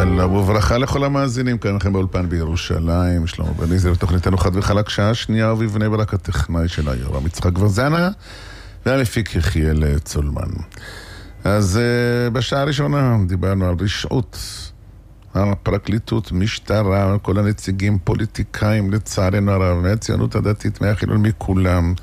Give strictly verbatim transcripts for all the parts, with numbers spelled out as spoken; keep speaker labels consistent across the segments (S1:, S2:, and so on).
S1: שלום וברכה לכל המאזינים, כאן לכם באולפן בירושלים, שלמה בניזר, תוכניתנו חד וחלק שעה שנייה, ובבני ברק הטכנאי של היום, יצחק ורזנה, והמפיק יחיאל צולמן. אז uh, בשעה הראשונה דיברנו על רשעות, הפרקליטות, משטרה, כל הנציגים, פוליטיקאים, לצערנו הרב, מהציונות הדתית, מהחילון, מכולם,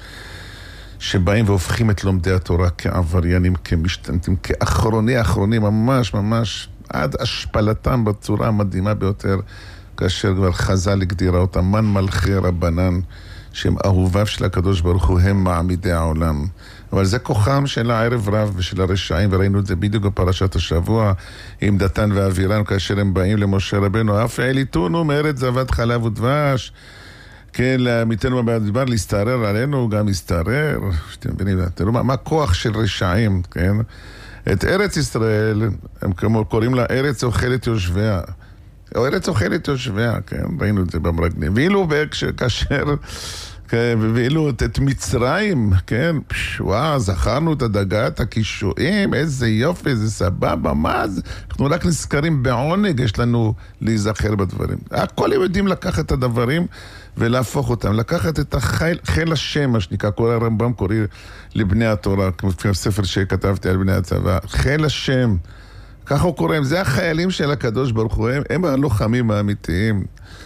S1: שבאים והופכים את לומדי התורה כעבריינים, כמשתנתים, כאחרוני, אחרוני, ממש ממש, עד השפלתם בצורה המדהימה ביותר, כאשר כבר חז"ל הגדירה אותם, מן מלכי רבנן, שהם אהוביו של הקדוש ברוך הוא, הם מעמידי העולם. אבל זה כוחם של הערב רב ושל הרשעים, וראינו את זה בדיוק בפרשת השבוע, עם דתן ואבירם, כאשר הם באים למשה רבנו, אף העליתונו מארץ זבת חלב ודבש, כן, לעמיתנו במדבר להסתערר עלינו, גם להסתערר, שאתם מבינים, תראו מה, מה כוח של רשעים, כן? את ארץ ישראל, הם כמו קוראים לה ארץ אוכלת יושביה, או ארץ אוכלת יושביה, כן? ראינו את זה במרגלים. ואילו כאשר, כן, ואילו את מצרים, כן? וואה, זכרנו את הדגת, הקישואים, איזה יופי, איזה סבבה, מה זה? אנחנו רק נזכרים בעונג, יש לנו להיזכר בדברים. הכל הם יודעים לקחת את הדברים ולהפוך אותם, לקחת את החיל, חיל השם, מה שנקרא, כל הרמב"ם קורא לבני התורה, כמו ספר שכתבתי על בני הצבא, חיל השם, ככה הוא קורא, זה החיילים של הקדוש ברוך הוא, הם, הם הלוחמים האמיתיים,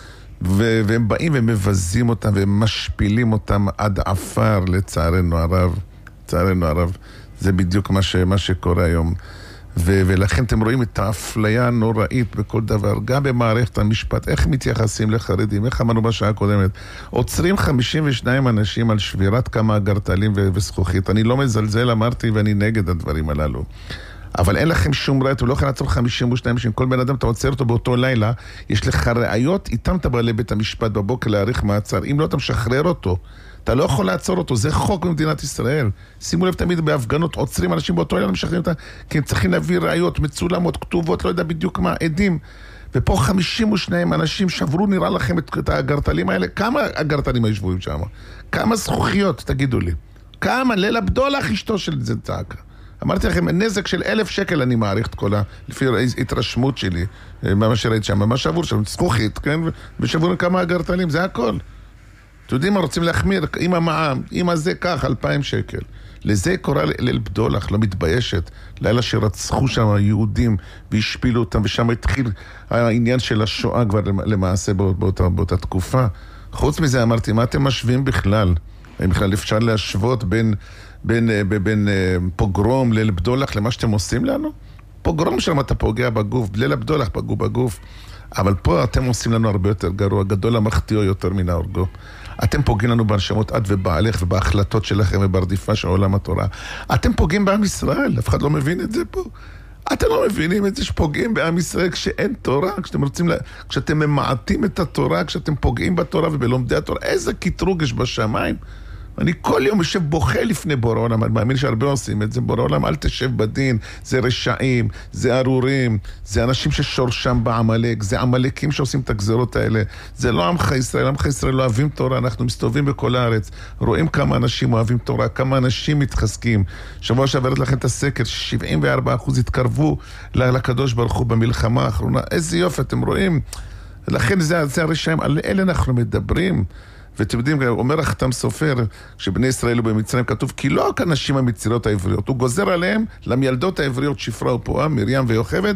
S1: ו- והם באים ומבזים אותם, ומשפילים אותם עד עפר, לצערנו הרב, לצערנו הרב, זה בדיוק מה, ש- מה שקורה היום. ו- ולכן אתם רואים את האפליה הנוראית בכל דבר, גם במערכת המשפט, איך מתייחסים לחרדים, איך אמרנו בשעה הקודמת, עוצרים חמישים ושניים אנשים על שבירת כמה אגרטלים ו- וזכוכית, אני לא מזלזל, אמרתי, ואני נגד הדברים הללו. אבל אין לכם שום ראיות, הוא לא יכול לעצור חמישים ושניים אנשים, כל בן אדם אתה עוצר אותו באותו לילה, יש לך ראיות, איתם אתה בא לבית המשפט בבוקר להאריך מעצר, אם לא אתה משחרר אותו, אתה לא יכול לעצור אותו, זה חוק במדינת ישראל. שימו לב תמיד בהפגנות, עוצרים אנשים באותו לילה, משחררים אותם, כי הם צריכים להביא ראיות, מצולמות, כתובות, לא יודע בדיוק מה, עדים. ופה חמישים ושניים אנשים שברו, נראה לכם את, את האגרטלים האלה, כמה אגרטלים היו שבויים שם? כמה זכוכיות, תגידו לי? כמה? ליל הבדולח אשתו של זה צעקה. אמרתי לכם, נזק של אלף שקל אני מעריך את כל ה... לפי התרשמות שלי, מה שראית שם, מה שבור שם, זכוכית, כן? ושבורים כמה אגרטלים, זה הכל. אתם יודעים מה, רוצים להחמיר, עם המע"מ, עם הזה כך, אלפיים שקל. לזה קורא ליל בדולח, לא מתביישת. לילה שרצחו שם היהודים והשפילו אותם, ושם התחיל העניין של השואה כבר למעשה באותה, באותה תקופה. חוץ מזה אמרתי, מה אתם משווים בכלל? האם בכלל אפשר להשוות בין... בין, בין, בין פוגרום ליל בדולח למה שאתם עושים לנו? פוגרום שם אתה פוגע בגוף, ליל בדולח פגעו בגוף, אבל פה אתם עושים לנו הרבה יותר גרוע, גדול המחטיאו יותר מן ההורגו. אתם פוגעים לנו בהנשמות עד ובעלך ובהחלטות שלכם וברדיפה של עולם התורה. אתם פוגעים בעם ישראל, אף אחד לא מבין את זה פה. אתם לא מבינים את זה שפוגעים בעם ישראל כשאין תורה, כשאתם רוצים, לה... כשאתם ממעטים את התורה, כשאתם פוגעים בתורה ובלומדי התורה, איזה קטרוג יש בשמיים. אני כל יום יושב בוכה לפני בורא עולם, אני מאמין שהרבה עושים את זה, בורא עולם, אל תשב בדין, זה רשעים, זה ארורים, זה אנשים ששורשם בעמלק, זה עמלקים שעושים את הגזרות האלה, זה לא עמך ישראל, עמך ישראל לא אוהבים תורה, אנחנו מסתובבים בכל הארץ, רואים כמה אנשים אוהבים תורה, כמה אנשים מתחזקים, שבוע שעברת לכם את הסקר, שבעים וארבעה אחוז התקרבו לקדוש ברוך הוא במלחמה האחרונה, איזה יופי, אתם רואים, לכן זה, זה הרשעים, על אלה אנחנו מדברים, ואתם יודעים, אומר החתם סופר, שבני ישראל הוא במצרים כתוב, כי לא רק הנשים המצריות העבריות, הוא גוזר עליהם, למילדות העבריות שפרה ופועה, מרים ויוכבד,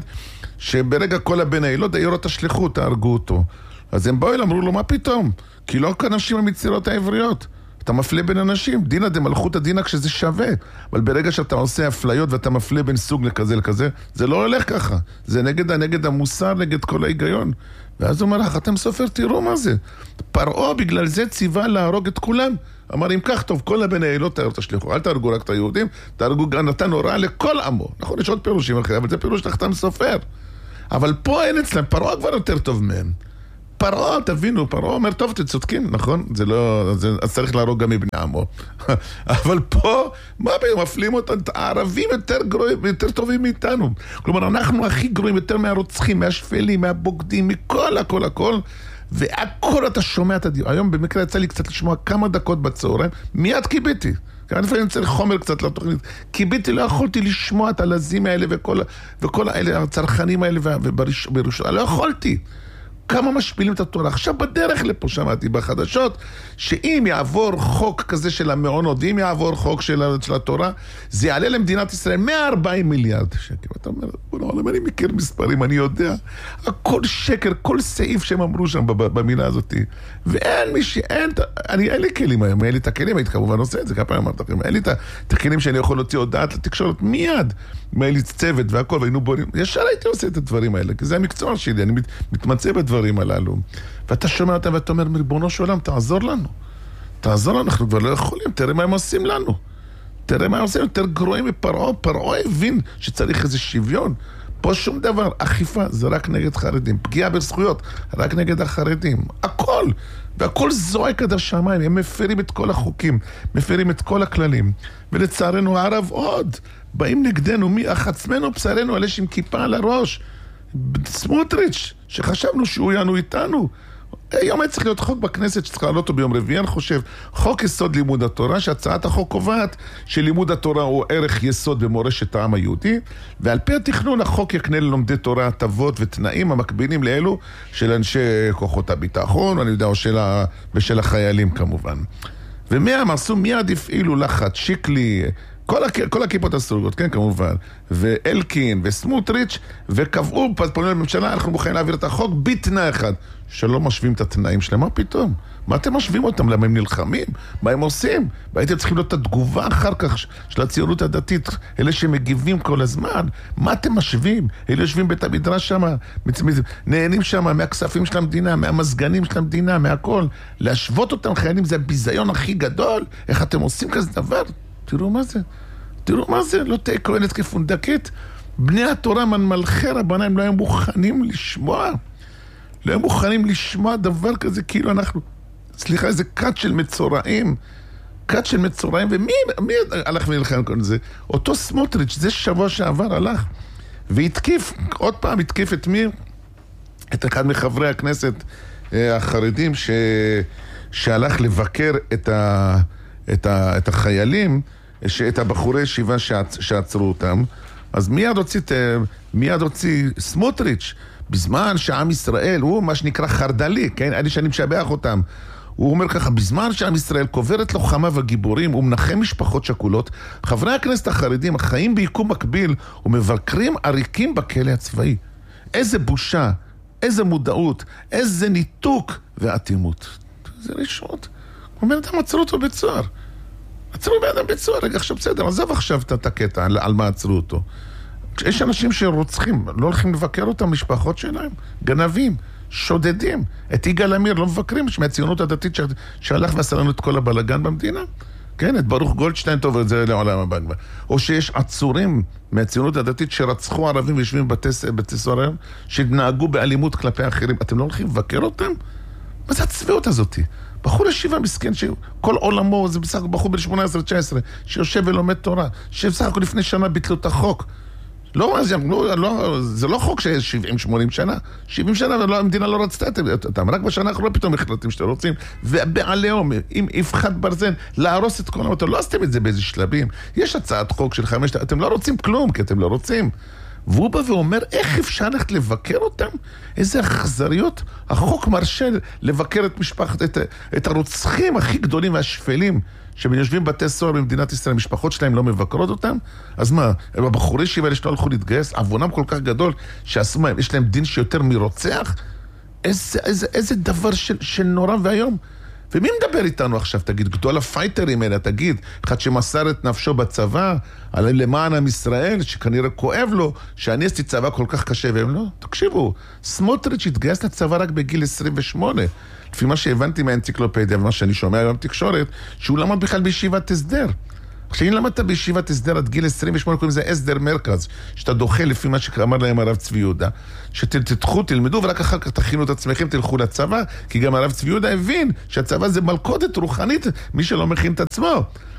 S1: שברגע כל הבן הילוד, היורות תשלחו, תהרגו אותו. אז הם באו אל, אמרו לו, מה פתאום? כי לא רק הנשים המצריות העבריות. אתה מפלה בין אנשים, דינא דמלכותא דינא כשזה שווה. אבל ברגע שאתה עושה אפליות ואתה מפלה בין סוג לכזה לכזה, זה לא הולך ככה. זה נגד, נגד המוסר, נגד כל ההיגיון. ואז הוא אומר לך, אתם סופר, תראו מה זה. פרעה בגלל זה ציווה להרוג את כולם. אמר, אם כך טוב, כל הבן הילוד תשליחו, אל תהרגו רק את היהודים, תהרגו גם נתן הוראה לכל עמו. נכון, יש עוד פירושים אחרים, אבל זה פירוש לחתם סופר. אבל פה אין אצלם, פרעה כבר יותר טוב מהם. פרעה, תבינו, פרעה אומר, טוב, אתם צודקים, נכון? זה לא, זה, אז צריך להרוג גם מבני עמו. אבל פה, מה בהם, מפלים אותם, הערבים יותר גרועים, יותר טובים מאיתנו. כלומר, אנחנו הכי גרועים יותר מהרוצחים, מהשפלים, מהבוגדים, מכל, הכל, הכל. והכל אתה שומע את הדיון. היום במקרה יצא לי קצת לשמוע כמה דקות בצהריים, מיד קיבלתי. גם לפעמים צריך חומר קצת לתוכנית. כי ביתי לא יכולתי לשמוע את הלזים האלה וכל, וכל האלה, הצרכנים האלה ובירושלים. לא יכולתי. כמה משפילים את התורה. עכשיו בדרך לפה שמעתי בחדשות, שאם יעבור חוק כזה של המעונות, ואם יעבור חוק של, של התורה, זה יעלה למדינת ישראל מאה וארבעים מיליארד שקל. אתה אומר, בוא, אני מכיר מספרים, אני יודע. הכל שקר, כל סעיף שהם אמרו שם במילה הזאת. ואין מי שאין, אני, אין לי כלים היום, אין לי את הכלים, הייתי כמובן עושה את זה, כמה פעמים אמרת לכם, אין לי את הכלים שאני יכול להוציא הודעת לתקשורת מיד. היה לי צוות והכל, והיינו בונים. ישר הייתי עושה את הדברים האלה, כי זה המקצוע שלי, אני מת, מתמצא בדברים הללו. ואתה שומע אותם ואתה אומר, ריבונו של עולם, תעזור לנו. תעזור לנו, אנחנו כבר לא יכולים, תראה מה הם עושים לנו. תראה מה הם עושים, יותר גרועים מפרעה. פרעה הבין שצריך איזה שוויון. פה שום דבר, אכיפה, זה רק נגד חרדים. פגיעה בזכויות, רק נגד החרדים. הכל. והכל זועק עד השמיים. הם מפרים את כל החוקים, מפרים את כל הכללים. ולצערנו הערב עוד. באים נגדנו, מי החצמנו בשרנו, אלה שעם כיפה על הראש. סמוטריץ', שחשבנו שהוא יענו איתנו. היום היה צריך להיות חוק בכנסת שצריך לעלות אותו ביום רביעי, אני חושב, חוק יסוד לימוד התורה, שהצעת החוק קובעת שלימוד התורה הוא ערך יסוד במורשת העם היהודי, ועל פי התכנון החוק יקנה ללומדי תורה הטבות ותנאים המקבילים לאלו של אנשי כוחות הביטחון, אני יודע, או של ה... ושל החיילים כמובן. ומהם עשו מיד הפעילו לחץ, שיקלי, כל, הכ... כל הכיפות הסרוגות, כן, כמובן, ואלקין וסמוטריץ', וקבעו, פונים לממשלה, אנחנו מוכנים להעביר את החוק בתנאי אחד, שלא משווים את התנאים שלהם. מה פתאום? מה אתם משווים אותם? למה הם נלחמים? מה הם עושים? והייתם צריכים להיות את התגובה אחר כך של הציונות הדתית, אלה שמגיבים כל הזמן. מה אתם משווים? אלה יושבים בית המדרש שם, נהנים שם מהכספים של המדינה, מהמסגנים של המדינה, מהכל. להשוות אותם חיילים זה הביזיון הכי גדול. איך אתם עושים כזה דבר? תראו מה זה. תראו מה זה. לא תהיה כהנת כפונדקית. בני התורה, מלכי רבניים, לא היו מוכנים לשמוע. לא היו מוכנים לשמוע דבר כזה, כאילו אנחנו, סליחה, איזה קאט של מצורעים, קאט של מצורעים, ומי מי הלך ונלחם כל זה? אותו סמוטריץ', זה שבוע שעבר הלך, והתקיף, עוד פעם התקיף את מי? את אחד מחברי הכנסת החרדים, ש... שהלך לבקר את, ה... את, ה... את החיילים, את הבחורי ישיבה שעצ... שעצרו אותם, אז מיד הוציא, מיד הוציא סמוטריץ', בזמן שעם ישראל, הוא מה שנקרא חרדלי, כן? אני שאני משבח אותם. הוא אומר ככה, בזמן שעם ישראל קובר את לוחמיו הגיבורים ומנחם משפחות שכולות, חברי הכנסת החרדים החיים ביקום מקביל ומבקרים עריקים בכלא הצבאי. איזה בושה, איזה מודעות, איזה ניתוק ואטימות. זה רשעות. הוא אומר, אתם עצרו אותו בצוהר. עצרו באדם בצוהר, רגע, עכשיו בסדר, עזב עכשיו את הקטע על, על מה עצרו אותו. יש אנשים שרוצחים, לא הולכים לבקר אותם, משפחות שלהם, גנבים, שודדים. את יגאל עמיר לא מבקרים, מהציונות הדתית ש... שהלך ועשה לנו את כל הבלגן במדינה. כן, את ברוך גולדשטיין, טוב, את זה לעולם הבא. או שיש עצורים מהציונות הדתית שרצחו ערבים ויושבים בבתי סוהר היום, שהתנהגו באלימות כלפי אחרים. אתם לא הולכים לבקר אותם? מה זה הצביעות הזאת? בחור ישיבה מסכן, שכל עולמו זה בסך הכל בחור בן שמונה עשרה תשע עשרה, שיושב ולומד תורה, שבסך הכל לפני שנה ביטלו את החוק. לא, לא, לא, זה לא חוק שיש שבעים שמונים שנה, שבעים שנה, והמדינה לא רצתה אותם, רק בשנה האחרונה פתאום החלטים שאתם רוצים, ובעליהום, עם אבחת ברזל, להרוס את כל המטר, לא עשיתם את זה באיזה שלבים, יש הצעת חוק של חמש, אתם לא רוצים כלום, כי אתם לא רוצים. והוא בא ואומר, איך אפשר ללכת לבקר אותם? איזה אכזריות. החוק מרשה לבקר את משפחת, את, את הרוצחים הכי גדולים והשפלים, שיושבים בתי סוהר במדינת ישראל, המשפחות שלהם לא מבקרות אותם? אז מה, הבחורי ישיבה שלא הלכו להתגייס, עוונם כל כך גדול, שעשו מהם, יש להם דין שיותר מרוצח? איזה, איזה, איזה דבר של, של נורא והיום. ומי מדבר איתנו עכשיו? תגיד, גדול הפייטרים האלה, תגיד, אחד שמסר את נפשו בצבא, על למען עם ישראל, שכנראה כואב לו, שאני עשיתי צבא כל כך קשה, והם לא, תקשיבו, סמוטריץ' התגייס לצבא רק בגיל עשרים ושמונה, לפי מה שהבנתי מהאנציקלופדיה, ומה שאני שומע היום בתקשורת, שהוא למד בכלל בישיבת הסדר. עכשיו, אם למדת בישיבת הסדר עד גיל עשרים ושמונה, קוראים לזה הסדר מרכז, שאתה דוחה לפי מה שאמר להם הרב צבי יהודה, שתתחו, תלמדו, ורק אחר כך תכינו את עצמכם, תלכו לצבא, כי גם הרב צבי יהודה הבין שהצבא זה מלכודת רוחנית, מי שלא מכין את עצמו.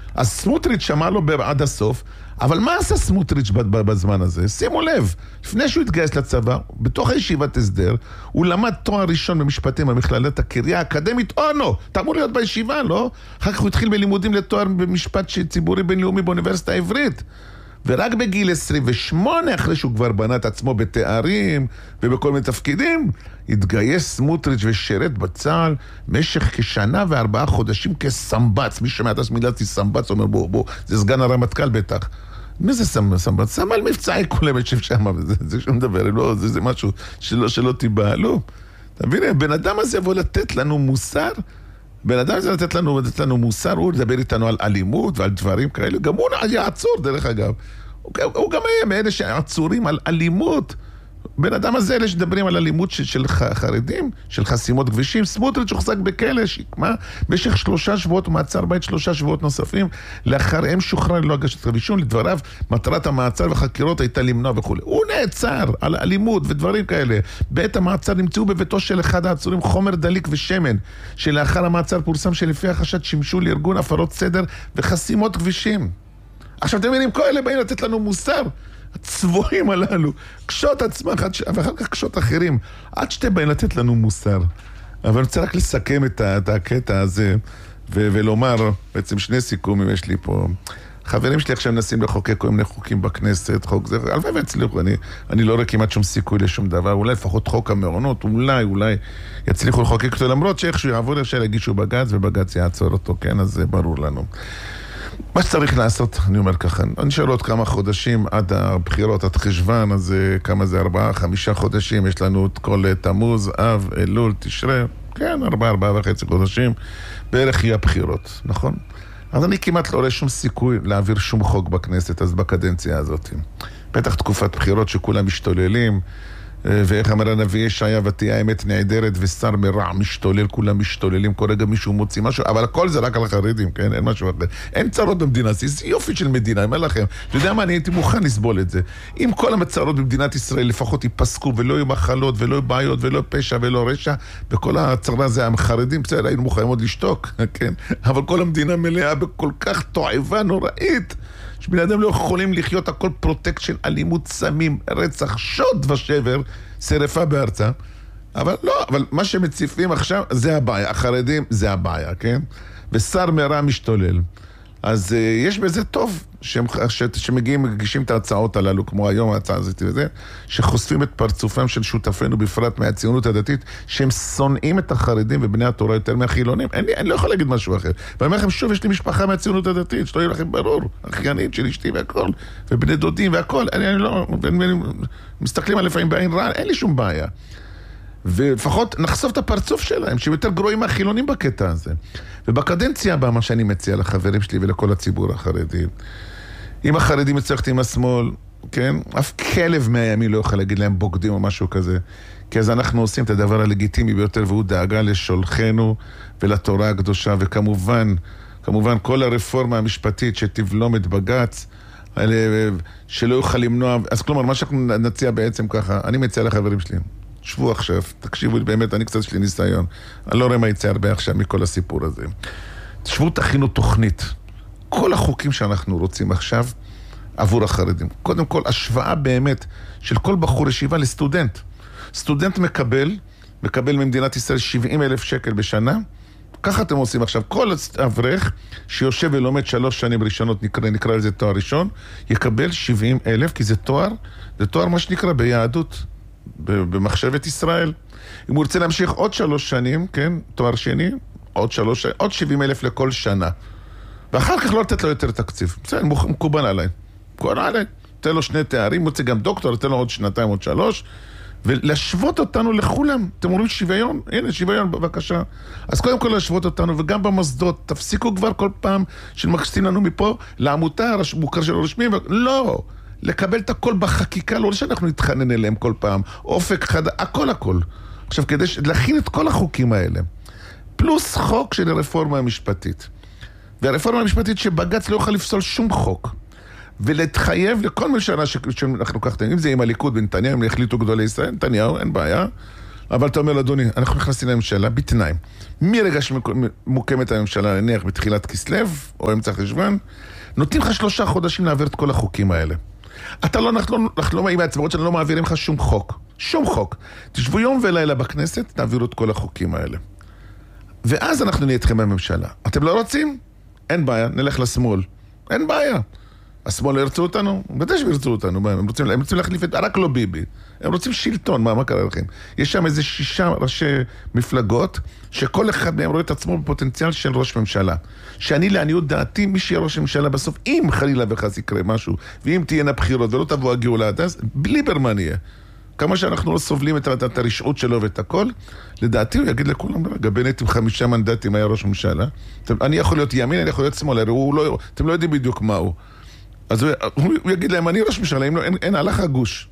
S1: אז סמוטריץ' שמע לו עד הסוף, אבל מה עשה סמוטריץ' בזמן הזה? שימו לב, לפני שהוא התגייס לצבא, בתוך הישיבת הסדר, הוא למד תואר ראשון במשפטים במכללת הקריה האקדמית אונו, אתה אמור להיות בישיבה, לא? אחר כך הוא התחיל בלימודים לתואר במשפט ציבורי בינלאומי באוניברסיטה העברית. ורק בגיל עשרים ושמונה, אחרי שהוא כבר בנה את עצמו בתארים ובכל מיני תפקידים, התגייס סמוטריץ' ושרת בצה"ל משך כשנה וארבעה חודשים כסמבץ. מי שומע את הסמילתי סמבץ, אומר בוא, בוא, זה סגן הרמטכ"ל בטח. מי זה סמבץ? סמל מבצעי כולם יושב שם, זה, זה שום דבר, לא, זה, זה משהו שלא, שלא תיבהלו. אתה מבין, הבן אדם הזה יבוא לתת לנו מוסר, בן אדם הזה לתת לנו, לתת לנו מוסר, הוא לדבר איתנו על אלימות ועל דברים כאלה, גם הוא יעצור דרך אגב, הוא, הוא גם היה מאלה שעצורים על אלימות, בן אדם הזה אלה שדברים על אלימות של, של חרדים, של חסימות כבישים, סמוטריץ' הוחזק בכלא, שיקמה במשך שלושה שבועות, מעצר בית שלושה שבועות נוספים, לאחריהם שוחרר ללא הגשת כתב אישום, לדבריו מטרת המעצר וחקירות הייתה למנוע וכו'. הוא נעצר על אלימות ודברים כאלה. בעת המעצר נמצאו בביתו של אחד העצורים חומר דליק ושמן, שלאחר המעצר פורסם שלפי החשד שימשו לארגון הפרות סדר וחסימות כבישים. עכשיו אתם מבינים, כל אלה באים לתת לנו מוסר, הצבועים הללו, קשות עצמך, ואחר כך קשות אחרים, עד שאתם באים לתת לנו מוסר. אבל אני רוצה רק לסכם את, את הקטע הזה, ו- ולומר, בעצם שני סיכומים יש לי פה. חברים שלי עכשיו מנסים לחוקק כל מיני חוקים בכנסת, חוק זה, הלוואי והצליחו, אני, אני לא רואה כמעט שום סיכוי לשום דבר, אולי לפחות חוק המעונות, אולי, אולי יצליחו לחוקק אותו, למרות שאיכשהו יעבור, אפשר להגישו בג"ץ, ובג"ץ יעצור אותו, כן, אז זה ברור לנו. מה שצריך לעשות, אני אומר ככה, אני שואל עוד כמה חודשים עד הבחירות, עד חשבן, אז כמה זה ארבעה, חמישה חודשים, יש לנו את כל תמוז, אב, אלול, תשרה, כן, ארבעה, ארבעה וחצי חודשים, בערך יהיה הבחירות, נכון? אז אני כמעט לא רואה שום סיכוי להעביר שום חוק בכנסת, אז בקדנציה הזאת. בטח תקופת בחירות שכולם משתוללים, ואיך אמר הנביא ישעיה, ותהיה האמת נעדרת ושר מרע משתולל, כולם משתוללים, כל רגע מישהו מוציא משהו, אבל הכל זה רק על החרדים, כן? אין משהו אחר. אין צרות במדינה, זה יופי של מדינה, אני אומר לכם. אתה יודע מה, אני הייתי מוכן לסבול את זה. אם כל המצרות במדינת ישראל לפחות ייפסקו, ולא יהיו מחלות, ולא יהיו בעיות, ולא פשע, ולא רשע, וכל הצרה זה החרדים, בסדר, היינו מוכנים עוד לשתוק, כן? אבל כל המדינה מלאה בכל כך תועבה נוראית, שבני אדם לא יכולים לחיות, הכל פרוטקשן, אלימות, סמים, רצח, שוד ושבר, שרפה בארצה. אבל לא, אבל מה שמציפים עכשיו זה הבעיה, החרדים זה הבעיה, כן? ושר מרע משתולל. אז uh, יש בזה טוב שהם, ש, שמגיעים, מגישים את ההצעות הללו, כמו היום ההצעה הזאת וזה, שחושפים את פרצופם של שותפינו בפרט מהציונות הדתית, שהם שונאים את החרדים ובני התורה יותר מהחילונים. אני, אני לא יכול להגיד משהו אחר. ואני אומר לכם, שוב, יש לי משפחה מהציונות הדתית, שלא יהיה לכם ברור, אחיינית של אשתי והכל, ובני דודים והכל, אני, אני לא, אני, אני, מסתכלים על לפעמים בעין רע, אין לי שום בעיה. ולפחות נחשוף את הפרצוף שלהם, שהם יותר גרועים מהחילונים בקטע הזה. ובקדנציה הבאה, מה שאני מציע לחברים שלי ולכל הציבור החרדי, אם החרדים מצליחת עם השמאל, כן? אף כלב מהימין לא יוכל להגיד להם בוגדים או משהו כזה, כי אז אנחנו עושים את הדבר הלגיטימי ביותר, והוא דאגה לשולחנו ולתורה הקדושה, וכמובן, כמובן כל הרפורמה המשפטית שתבלום את בג"ץ, שלא יוכל למנוע, אז כלומר, מה שאנחנו נציע בעצם ככה, אני מציע לחברים שלי, שבו עכשיו, תקשיבו, באמת, אני קצת שלי ניסיון. אני לא רואה מה יצא הרבה עכשיו מכל הסיפור הזה. שבו, תכינו תוכנית. כל החוקים שאנחנו רוצים עכשיו, עבור החרדים. קודם כל, השוואה באמת של כל בחור ישיבה לסטודנט. סטודנט מקבל, מקבל ממדינת ישראל שבעים אלף שקל בשנה. ככה אתם עושים עכשיו. כל אברך שיושב ולומד שלוש שנים ראשונות, נקרא, נקרא לזה תואר ראשון, יקבל שבעים אלף, כי זה תואר, זה תואר מה שנקרא ביהדות. במחשבת ישראל. אם הוא רוצה להמשיך עוד שלוש שנים, כן, תואר שני, עוד שלוש, עוד שבעים אלף לכל שנה. ואחר כך לא לתת לו יותר תקציב. בסדר, מקובן עליי. מקובן עליי. תן לו שני תארים, מוצא גם דוקטור, תן לו עוד שנתיים, עוד שלוש, ולהשוות אותנו לכולם. אתם אומרים שוויון? הנה, שוויון, בבקשה. אז קודם כל להשוות אותנו, וגם במוסדות, תפסיקו כבר כל פעם שמקשתים לנו מפה, לעמותה, מוכר שלא רשמי, לא! לקבל את הכל בחקיקה, לא שאנחנו נתחנן אליהם כל פעם, אופק חד, הכל הכל. עכשיו, כדי להכין את כל החוקים האלה, פלוס חוק של הרפורמה המשפטית. והרפורמה המשפטית שבג"ץ לא יוכל לפסול שום חוק, ולהתחייב לכל ממשלה שאנחנו ככה, אם זה עם הליכוד בנתניהו, אם החליטו גדולי ישראל, נתניהו, אין בעיה, אבל אתה אומר, אדוני, אנחנו נכנסים לממשלה בתנאי. מרגע שמוקמת הממשלה, נניח בתחילת כסלב, או אמצע חשבון, נותנים לך שלושה חודשים להעביר את כל החוקים האלה. אתה לא, אנחנו לא, אנחנו לא, עם ההצבעות שלנו לא מעבירים לך שום חוק. שום חוק. תשבו יום ולילה בכנסת, תעבירו את כל החוקים האלה. ואז אנחנו נהיה אתכם בממשלה. אתם לא רוצים? אין בעיה, נלך לשמאל. אין בעיה. השמאל לא ירצו אותנו? בטח שירצו אותנו. הם רוצים, הם רוצים להחליף את... רק לא ביבי. הם רוצים שלטון. מה, מה קרה לכם? יש שם איזה שישה ראשי מפלגות, שכל אחד מהם רואה את עצמו בפוטנציאל של ראש ממשלה. שאני לעניות דעתי, מי שיהיה ראש ממשלה בסוף, אם חלילה וחס יקרה משהו, ואם תהיינה בחירות ולא תבוא הגאולה עד אז, ליברמן יהיה. כמה שאנחנו לא סובלים את, את הרשעות שלו ואת הכל, לדעתי הוא יגיד לכולם, רגע, בנט עם חמישה מנדטים היה ראש ממשלה. אני יכול להיות ימין, אני יכול להיות שמאל, לא, אתם לא יודעים בדיוק מה הוא. אז הוא, הוא, הוא יגיד להם, אני ראש ממשלה, לא, אין, אין הלך הגוש.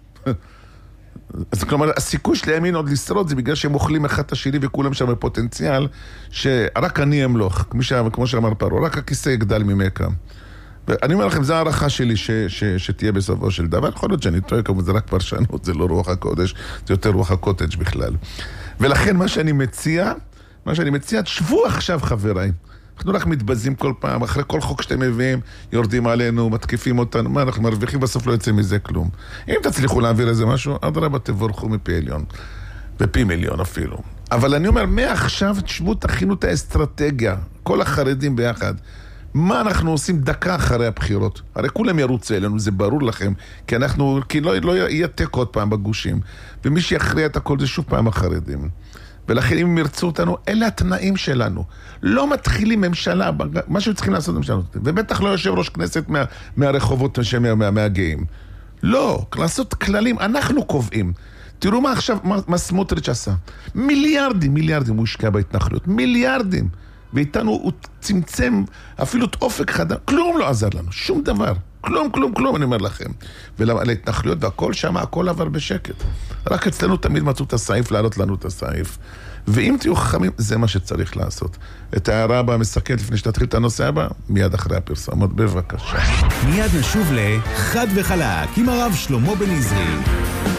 S1: אז כלומר, הסיכוי של הימין עוד לשרוד זה בגלל שהם אוכלים אחד את השני וכולם שם בפוטנציאל, שרק אני אמלוך, כמו שאמר פרו, רק הכיסא יגדל ממקם. ואני אומר לכם, זו הערכה שלי ש, ש, שתהיה בסופו של דבר. יכול להיות שאני טועה, כמובן זה רק פרשנות, זה לא רוח הקודש, זה יותר רוח הקוטג' בכלל. ולכן מה שאני מציע, מה שאני מציע, תשבו עכשיו חבריי. אנחנו רק מתבזים כל פעם, אחרי כל חוק שאתם מביאים, יורדים עלינו, מתקיפים אותנו, מה אנחנו מרוויחים, בסוף לא יוצא מזה כלום. אם תצליחו להעביר איזה משהו, אדרבה תבורכו מפי עליון, בפי מיליון אפילו. אבל אני אומר, מעכשיו תשבו, תכינו את האסטרטגיה, כל החרדים ביחד. מה אנחנו עושים דקה אחרי הבחירות? הרי כולם ירוצו אלינו, זה ברור לכם, כי אנחנו, כי לא, לא יהיה תק עוד פעם בגושים, ומי שיכריע את הכל זה שוב פעם החרדים. ולכן אם הם ירצו אותנו, אלה התנאים שלנו. לא מתחילים ממשלה, מה שצריכים לעשות ממשלה, ובטח לא יושב ראש כנסת מה, מהרחובות מה, מה, מהגאים. לא, לעשות כללים, אנחנו קובעים. תראו מה עכשיו, מה, מה סמוטריץ' עשה. מיליארדים, מיליארדים הוא השקע בהתנחלות, מיליארדים. ואיתנו הוא צמצם אפילו את אופק חדש, כלום לא עזר לנו, שום דבר. כלום, כלום, כלום, אני אומר לכם. ולהתנחלויות, והכל שם, הכל עבר בשקט. רק אצלנו תמיד מצאו את הסעיף, להעלות לנו את הסעיף. ואם תהיו חכמים, זה מה שצריך לעשות. את ההערה הבאה מסכמת לפני שתתחיל את הנושא הבא, מיד אחרי הפרסומות, בבקשה.
S2: מיד נשוב לחד וחלק, עם הרב שלמה בן עזרי.